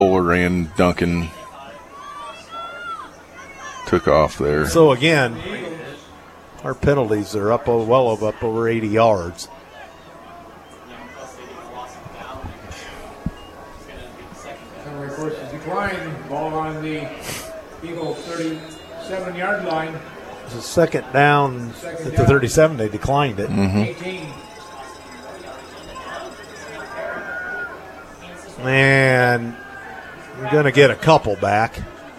Fuller and Duncan took off there. So again, our penalties are up over 80 yards. And of course, the decline ball on the Eagle 37-yard line. It's a second down at the 37. They declined it. 18. And we're going to get a couple back.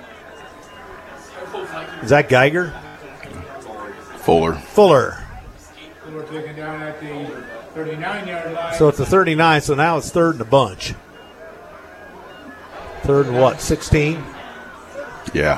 Is that Geiger? Fuller. Fuller taken down at the 39-yard line. So it's a 39, so now it's third and a bunch. Third and what, 16? Yeah.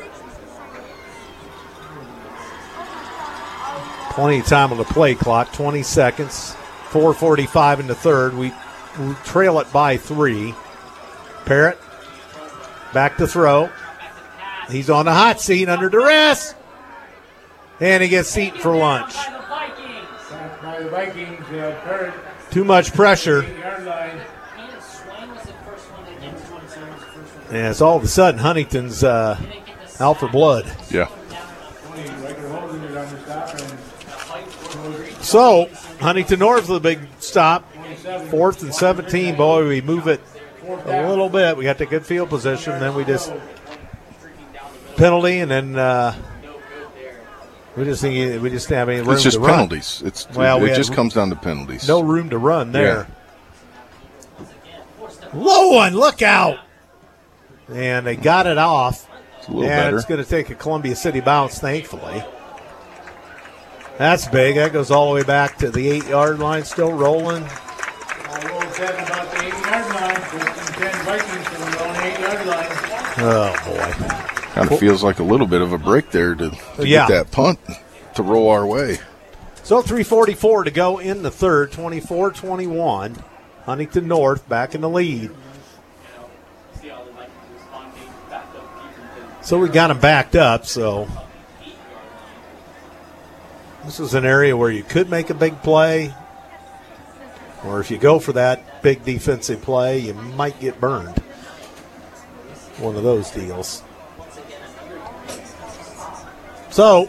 Plenty of time on the play clock, 20 seconds, 4:45 in the third. We trail it by 3. Parrott back to throw. He's on the hot seat under duress. And he gets eaten for lunch. By the Vikings, Parrott. Too much pressure. 8-yard line. And it's all of a sudden Huntington's out for blood. Yeah. So Huntington North with a big stop. 4th and 17. Boy, we move it a little bit. We got the good field position. Then we just penalty, and then we just have any room It's just to run. penalties. It just comes down to penalties. No room to run there. Low one, look out. And they got it off. It's a little and better. It's going to take a Columbia City bounce, thankfully. That's big. That goes all the way back to the 8-yard line, still rolling. About the 8-yard line. 10 Vikings from their own 8-yard line. Oh, boy. Kind of feels like a little bit of a break there to Yeah. get that punt to roll our way. So 3:44 to go in the third, 24-21. Huntington North back in the lead. So we got them backed up, so this is an area where you could make a big play, or if you go for that big defensive play, you might get burned. One of those deals. So,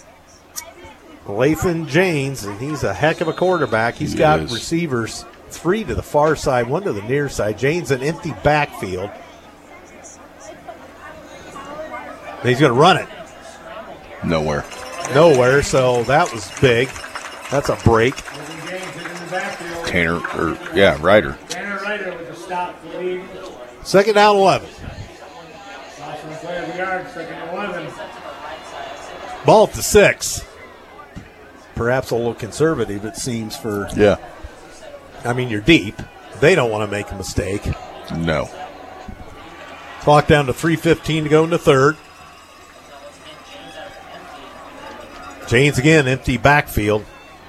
Lathan James, and he's a heck of a quarterback. He's got Yes. receivers, 3 to the far side, 1 to the near side. James an empty backfield. He's going to run it. Nowhere. Nowhere, so that was big. That's a break. Ryder. Tanner Ryder with the stop for the Eagles. Second down, 11. Last one play of the yard, second and 11. Ball at the 6. Perhaps a little conservative, it seems, for. Yeah. I mean, you're deep. They don't want to make a mistake. No. Clock down to 3:15 to go in the third. James again, empty backfield.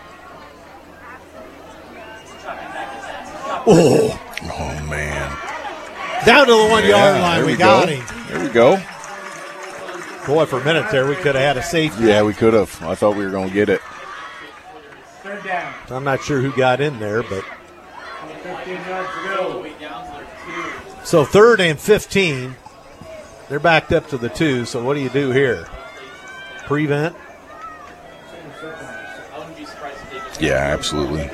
Oh, Man. down to the 1-yard line. there We got go. him. There we go. Boy, for a minute there, we could have had a safety. Yeah, we could have. I thought we were going to get it. Third down. I'm not sure who got in there, but 15 yards to go. so 3rd and 15. They're backed up to the 2. So what do you do here? Prevent. Yeah, absolutely.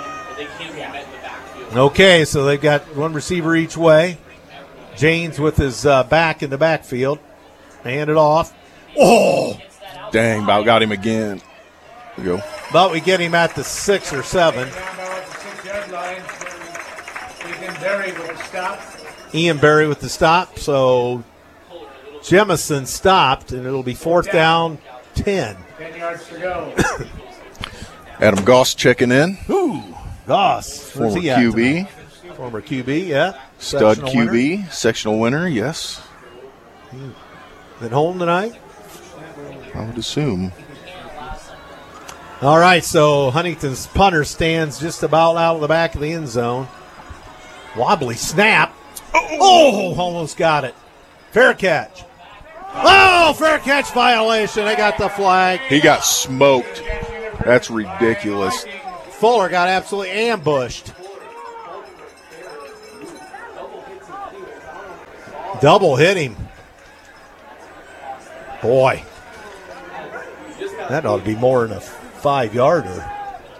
Okay, so they've got one receiver each way. James with his back in the backfield. Hand it off. Oh! Dang, about got him again. There we go. But we get him at the 6 or 7. Down about the 6-yard line. Ethan Berry with the stop. Ian Berry with the stop. So Jemison stopped, and it'll be 4th down, 10. 10 yards to go. Adam Goss checking in. Ooh, Goss. Where's Former he at QB. tonight? Former QB, yeah. Stud Sectional QB. winner. Sectional winner, yes. At home tonight? I would assume. All right, so Huntington's punter stands just about out of the back of the end zone. Wobbly snap. Oh, almost got it. Fair catch. Oh, fair catch violation. They got the flag. He got smoked. That's ridiculous. Fuller got absolutely ambushed. Double hit him. Boy. That ought to be more than a 5-yarder.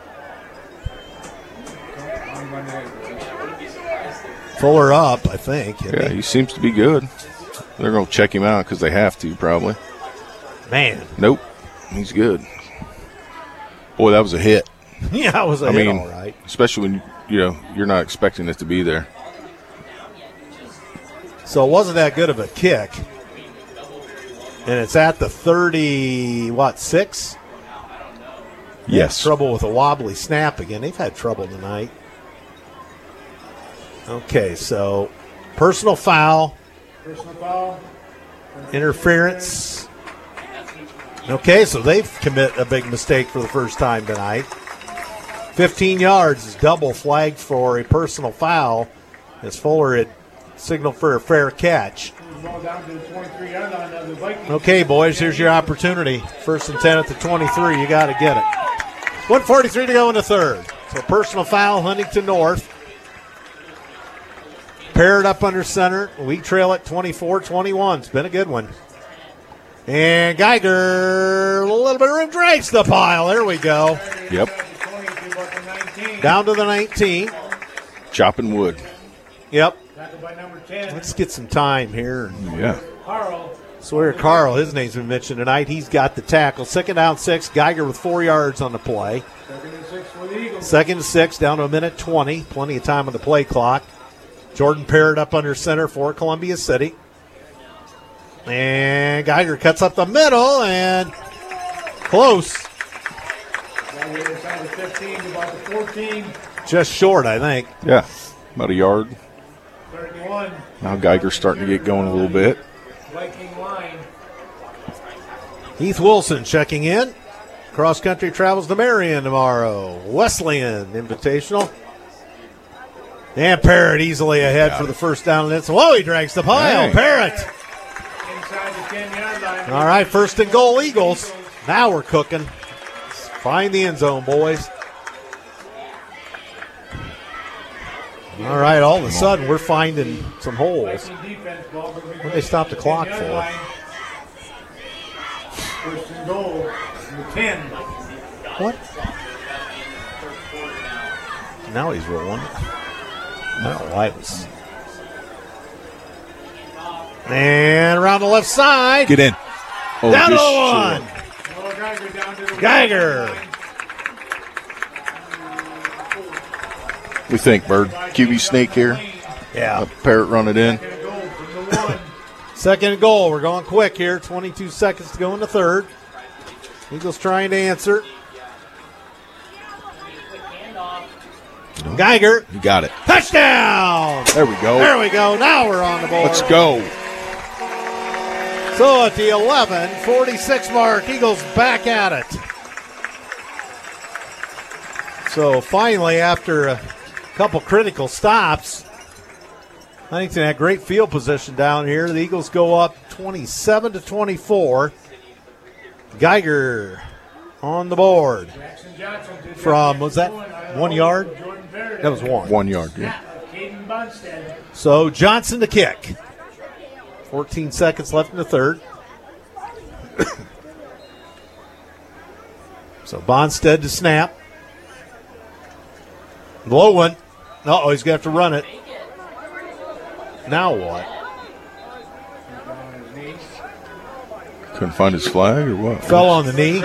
Fuller up, I think. Yeah, he seems to be good. They're going to check him out because they have to, probably. Man. Nope. He's good. Boy, that was a hit. Yeah, it was a hit, all right. Especially when, you're not expecting it to be there. So it wasn't that good of a kick. And it's at the 6? Yes. Trouble with a wobbly snap again. They've had trouble tonight. Okay, so personal foul. Interference. Okay, so they've committed a big mistake for the first time tonight. 15 yards is double flagged for a personal foul as Fuller had signaled for a fair catch. Okay, boys, here's your opportunity. 1st and 10 at the 23. You got to get it. 1:43 to go in the third. So personal foul, Huntington North. Parrott up under center. We trail at 24-21. It's been a good one. And Geiger, a little bit of room, drags the pile. There we go. Yep. Down to the 19. Chopping wood. Yep. Let's get some time here. Yeah. Sawyer Carl, his name's been mentioned tonight. He's got the tackle. 2nd down 6. Geiger with 4 yards on the play. 2nd and 6, down to a minute 20. Plenty of time on the play clock. Jordan Parrott up under center for Columbia City. And Geiger cuts up the middle and close. Just short, I think. Yeah, about a yard. Now Geiger's starting to get going a little bit. Heath Wilson checking in. Cross country travels to Marion tomorrow. Wesleyan Invitational. And Parrott easily ahead for the first down. And it's, whoa, he drags the pile. Dang. Parrott. All right, 1st and goal, Eagles. Now we're cooking. Find the end zone, boys. All right, all of a sudden we're finding some holes. What did they stop the clock for? 1st and goal, 10. What? Now he's rolling. No, I was. And around the left side. Get in. Oh, Down to this the 1. Geiger. We think, Bird. QB sneak here. Yeah. Parrott run it in. 2nd and goal. We're going quick here. 22 seconds to go in the third. Eagles trying to answer. Geiger. You got it. Touchdown! There we go. There we go. Now we're on the board. Let's go. So at the 11:46 mark, Eagles back at it. So finally, after a couple critical stops, Huntington had great field position down here. The Eagles go up 27-24. Geiger on the board. From, was that 1 yard? That was 1. 1 yard, yeah. So Johnson to kick. 14 seconds left in the third. So Bonstead to snap. Low one. Uh-oh, he's going to have to run it. Now what? Couldn't find his flag or what? Fell on the knee.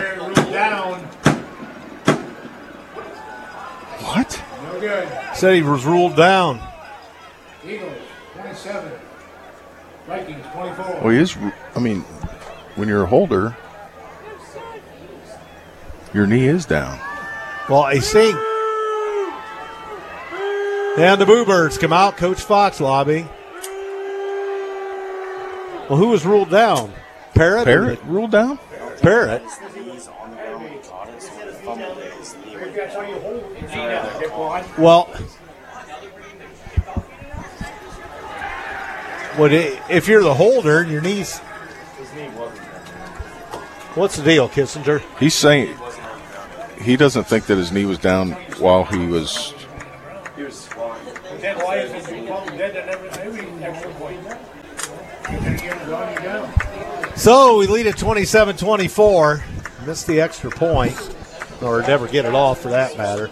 What? No good. Said he was ruled down. Eagles, 27. Vikings, 24. Well, he is. I mean, when you're a holder, your knee is down. Well, he's saying. And the Boo Birds come out. Coach Fox lobbying. Well, who was ruled down? Parrott? Parrott ruled down? Parrott. Well, if you're the holder and your knees. What's the deal, Kissinger? He's saying he doesn't think that his knee was down while he was. So we lead at 27-24. Missed the extra point, or never get it off for that matter.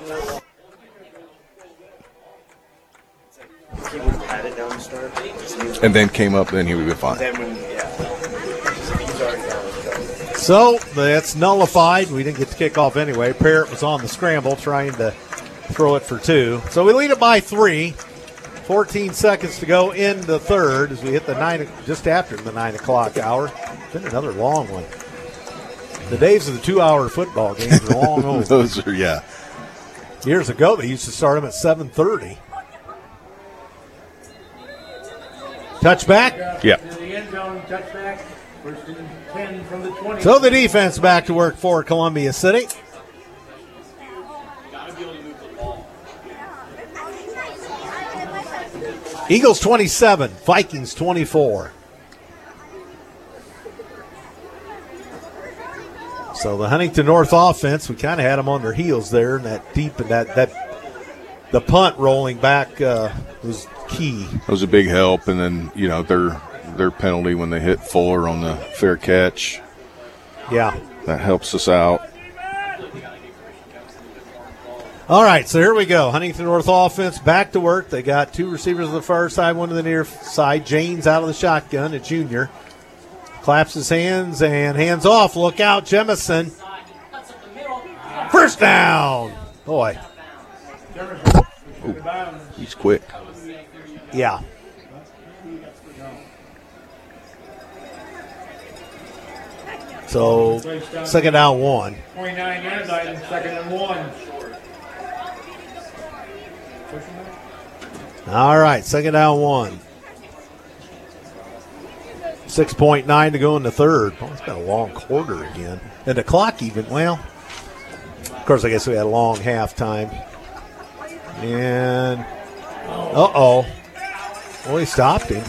He would have had it down the start. And then came up, then he would be fine. Then when, he's already down. So that's nullified. We didn't get the kickoff anyway. Parrott was on the scramble trying to throw it for 2. So we lead it by 3. 14 seconds to go in the third as we hit just after the 9 o'clock hour. It's been another long one. The days of the 2-hour football games are long over. Those are, yeah. Years ago, they used to start them at 7:30. Touchback? Yeah. To the end zone, touchback. First and 10 from the 20. So the defense back to work for Columbia City. Eagles 27, Vikings 24. So the Huntington North offense, we kind of had them on their heels there, and that deep and the punt rolling back was key. That was a big help, and then their penalty when they hit Fuller on the fair catch. Yeah, that helps us out. All right, so here we go. Huntington North offense back to work. They got 2 receivers on the far side, 1 to the near side. James out of the shotgun, a junior. Claps his hands and hands off. Look out, Jemison. First down. Boy. Ooh, he's quick. Yeah. So, second down 1. 29 yards item, second and 1. All right, second down 1. 6.9 to go in the third. Oh, it's been a long quarter again. And the clock even, well, of course, I guess we had a long halftime. And, uh-oh. Well, he stopped him.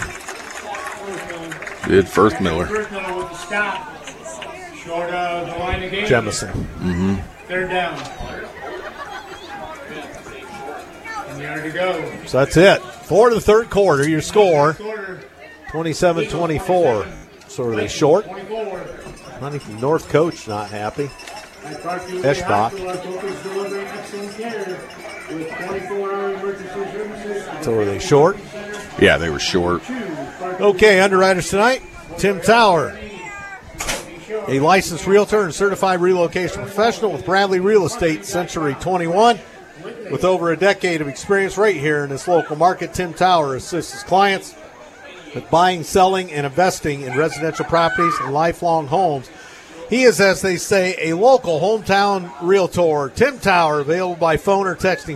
Did Firth Miller. Firth Miller with the stop. Short of the line of game. Jemison. Mm-hmm. Third down. 1 yard to go. So that's it. 4 to the third quarter. Your score, Quarter. 27-24. So are they short? 24. Huntington North coach not happy. Eschbach. So are they short? Yeah, they were short. Okay, underwriters tonight, Tim Tower, a licensed realtor and certified relocation professional with Bradley Real Estate Century 21. With over a decade of experience right here in this local market, Tim Tower assists his clients with buying, selling, and investing in residential properties and lifelong homes. He is, as they say, a local hometown realtor. Tim Tower, available by phone or texting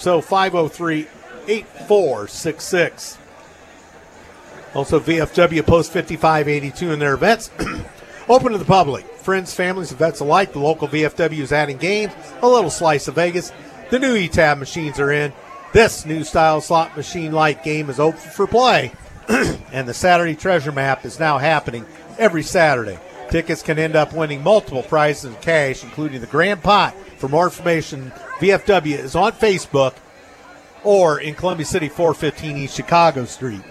260-503-8466. Also, VFW Post 5582 in their events. Open to the public. Friends, families, events alike. The local VFW is adding games, a little slice of Vegas. The new E-Tab machines are in. This new style slot machine-like game is open for play. And the Saturday Treasure Map is now happening every Saturday. Tickets can end up winning multiple prizes in cash, including the Grand Pot. For more information, VFW is on Facebook or in Columbia City, 415 East Chicago Street.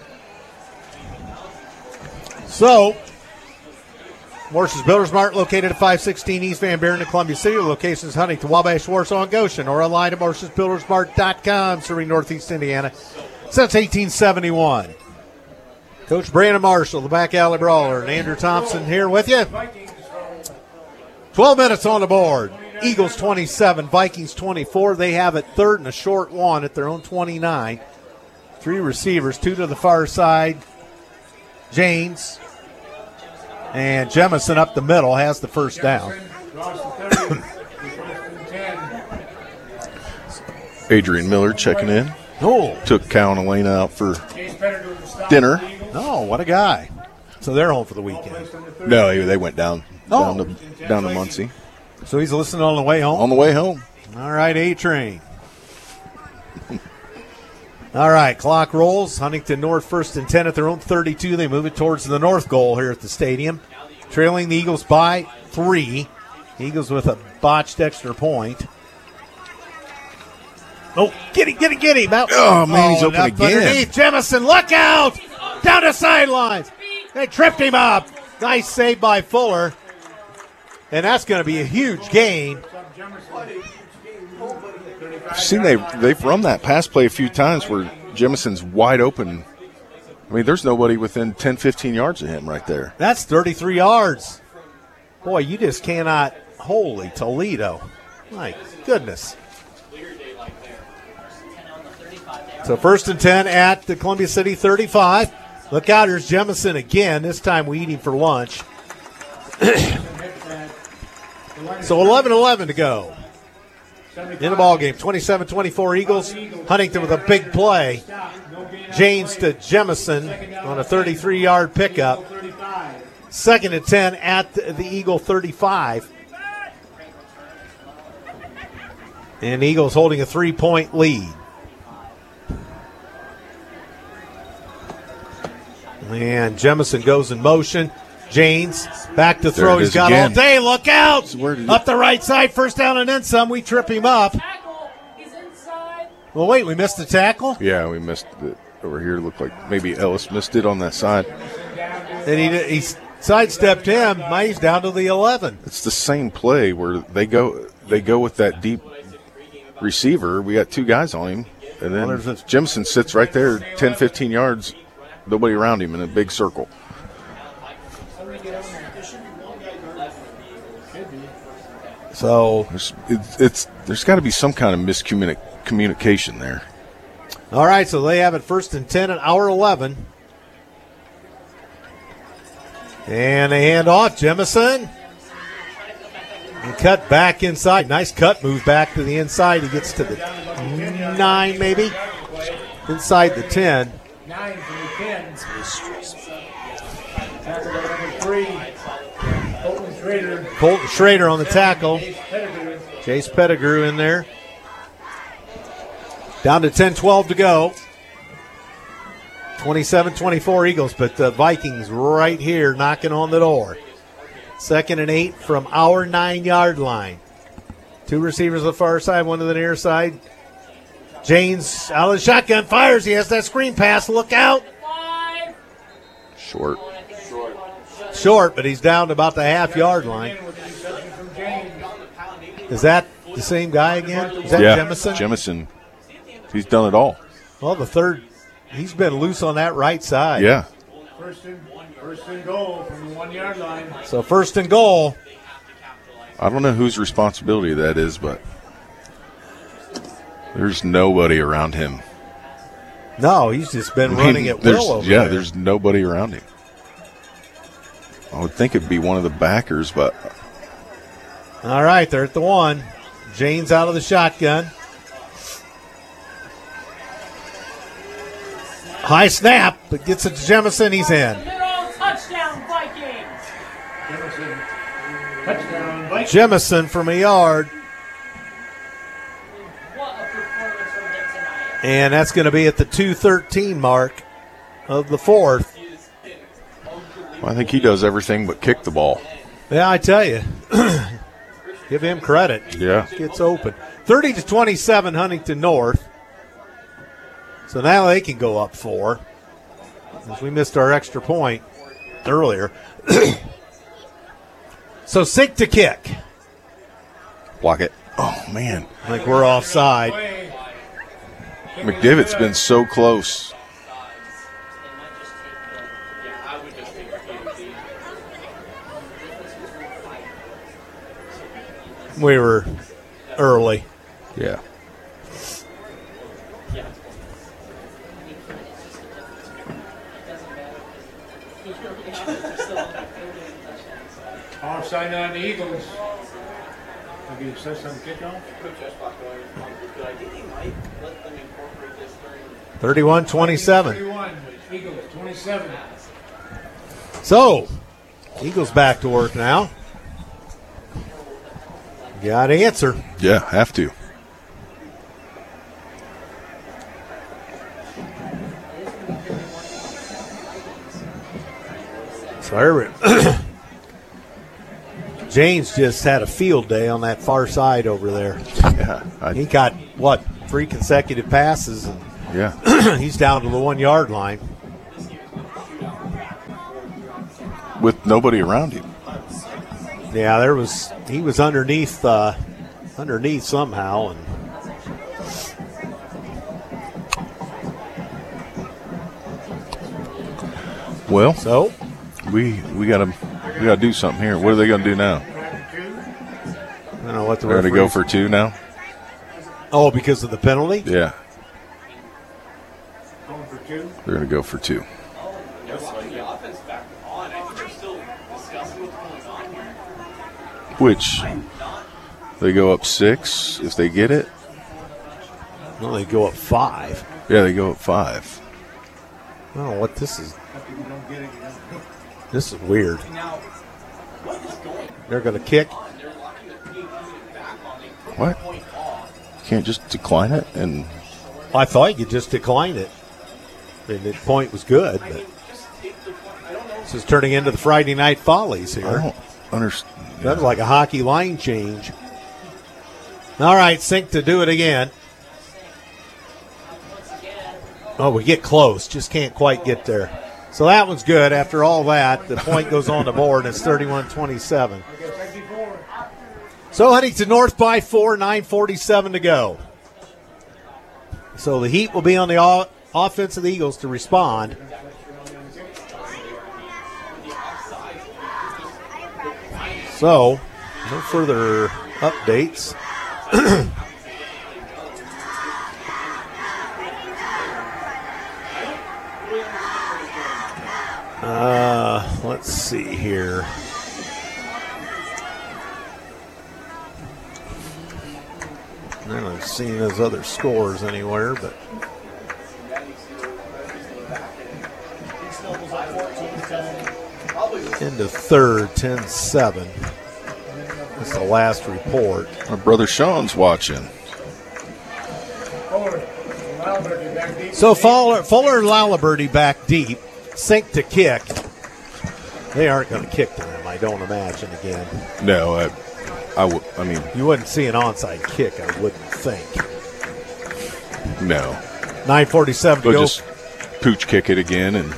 So, Morse's Builders Mart, located at 516 East Van Buren in Columbia City. Locations Huntington, Wabash, Warsaw, and Goshen, or online at morsesbuildersmart.com, serving Northeast Indiana since 1871. Coach Brandon Marshall, the back alley brawler, and Andrew Thompson here with you. 12 minutes on the board. Eagles 27, Vikings 24. They have it third and a short one at their own 29. 3 receivers, 2 to the far side. James and Jemison up the middle has the first down. Adrian Miller checking in. Oh, Took Cal and Elena out for dinner. no, what a guy. So they're home for the weekend. No, they went down to Muncie. So he's listening on the way home? On the way home. All right, A-Train. All right, clock rolls. Huntington North first and 10 at their own 32. They move it towards the north goal here at the stadium. Trailing the Eagles by 3. Eagles with a botched extra point. Oh, get him. Oh, man, he's open again. Underneath. Jemison, look out! Down the sidelines. They tripped him up. Nice save by Fuller. And that's going to be a huge gain. I've seen they've run that pass play a few times where Jemison's wide open. I mean, there's nobody within 10, 15 yards of him right there. That's 33 yards. Boy, you just cannot. Holy Toledo. My goodness. So 1st and 10 at the Columbia City 35. Look out, here's Jemison again. This time we eat him for lunch. So 11-11 to go. In the ball game, 27-24 Eagles. Huntington with a big play. James to Jemison on a 33-yard pickup. 2nd and 10 at the Eagle 35. And Eagles holding a 3-point lead. And Jemison goes in motion. James back to throw. He's got all day. Look out! Up the right side. First down and then some. We trip him up. Well, wait, we missed the tackle? Yeah, we missed it over here. Looked like maybe Ellis missed it on that side. And he sidestepped him. Now he's down to the 11. It's the same play where they go with that deep receiver. We got two guys on him. And then Jemison sits right there 10, 15 yards. Nobody around him in a big circle. So there's got to be some kind of miscommunication there. All right, so they have it 1st and 10 at hour 11. And they hand off Jemison. And cut back inside. Nice cut move back to the inside. He gets to the 9 maybe. Inside the 10. 9 from the 10. Tackle by number 3. Colton Schrader on the tackle. Chase Pettigrew in there. Down to 10-12 to go. 27-24 Eagles, but the Vikings right here knocking on the door. 2nd and 8 from our 9-yard line. Two receivers on the far side, one to the near side. James out of the shotgun, fires. He has that screen pass. Look out. Short, but he's down to about the half-yard line. Is that the same guy again? Is that Jemison? Jemison. He's done it all. Well, the third, he's been loose on that right side. Yeah. First and goal from the 1-yard line. So 1st and goal. I don't know whose responsibility that is, but there's nobody around him. No, he's just been running at will over there. Yeah, there's nobody around him. I would think it'd be one of the backers, but. All right, they're at the 1. James out of the shotgun. High snap, but gets it to Jemison. He's in. Touchdown, Vikings. Touchdown, Vikings. Jemison from a yard. And that's going to be at the 2:13 mark of the 4th. Well, I think he does everything but kick the ball. Yeah, I tell you. Give him credit. Yeah. Gets open. 30-27 Huntington North. So now they can go up 4. As we missed our extra point earlier. So Sink to kick. Block it. Oh, man. I think we're offside. McDivitt's been so close. We were early. Yeah. Offside on the Eagles. Have you said some kickoff? 31-27. 31. Eagles 27. So, Eagles back to work now. Got to answer. Yeah, have to. So James just had a field day on that far side over there. Yeah. He got, 3 consecutive passes, and yeah. he's down to the 1-yard line. with nobody around him. Yeah, he was underneath somehow, and well, so we gotta do something here. What are they gonna do now? I don't know what the They're gonna go referees- for 2 now. Oh, because of the penalty? Yeah, Going for 2. they're gonna go for 2. Which they go up 6 if they get it. Well, they go up 5. Yeah, they go up 5. I don't know what this is. This is weird. They're going to kick. What? Can't just decline it and. I thought you could just decline it. I mean, the point was good, but this is turning into the Friday Night Follies I here. don't understand. That was like a hockey line change. All right, Sink to do it again. Oh, we get close, just can't quite get there. So that was good. After all that, the point goes on the board, and it's 31-27. So Huntington North by 4, 9:47 to go. So the Heat will be on the offense of the Eagles to respond. So, no further updates. Let's see here. I haven't seen those other scores anywhere, but into third, 10-7. That's the last report. My brother Sean's watching. So Fuller and Laliberty back deep. Sink to kick. They aren't going to kick to them, I don't imagine, again. No, I mean, You wouldn't see an onside kick, I wouldn't think. no. 9:47 to They'll go. just pooch kick it again and.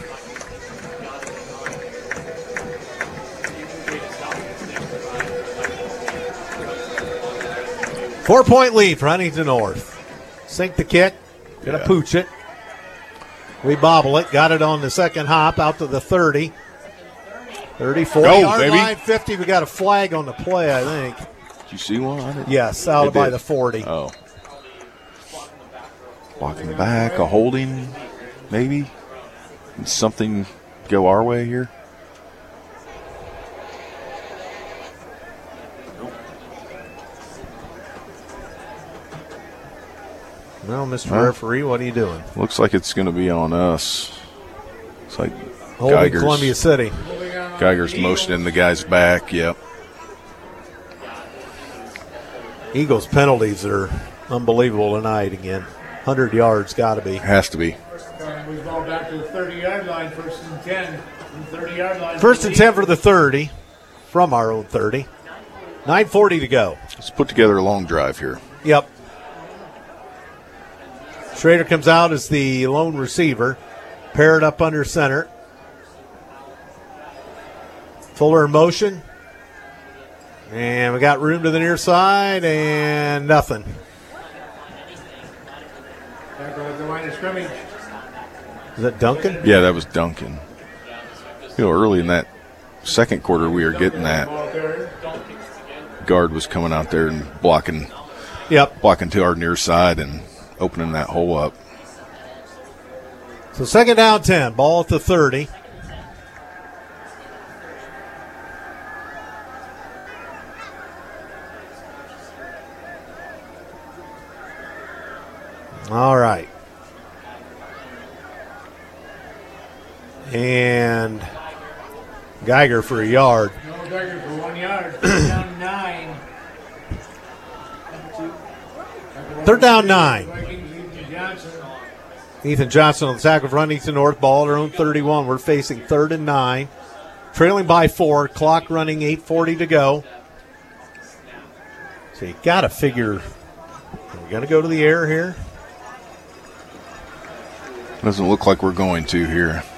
Four-point lead for Huntington North. Sink the kick. Gonna Yeah. pooch it. We bobble it. Got it on the second hop out to the 30. 34 Go, yard baby. line, 50. We got a flag on the play, I think. Did you see one? I didn't. Yes, out They by did. the 40. Oh. Walking back, a holding, maybe? Did something go our way here? Well, Mr. Huh? Referee, what are you doing? Looks like it's going to be on us. It's like Holding Geiger's, Columbia City. Geiger's motioning the guy's back. Yep. Eagles penalties are unbelievable tonight again. 100 yards, got to be. Has to be. We ball back to the 30-yard line, first and 10. From the 30-yard line. First and 10 for the 30 from our own 30. 9:40 to go. Let's put together a long drive here. Yep. Schrader comes out as the lone receiver. Parrott up under center. Fuller in motion. And we got room to the near side and nothing. Tackle at the line of scrimmage. Is that Duncan? Yeah, that was Duncan. You know, early in that second quarter, we were getting that. Ball carrier. Guard was coming out there and blocking Yep. to our near side and opening that hole up. So second down 10. Ball at the 30. All right. And Geiger for a yard. No Geiger for 1 yard. Down 9. Third down 9. Vikings, Ethan Johnson. Ethan Johnson on the tackle for Huntington North. Ball at our own 31. We're facing 3rd and 9. Trailing by 4. Clock running, 8:40 to go. So you got to figure, we're going to go to the air here. Doesn't look like we're going to here.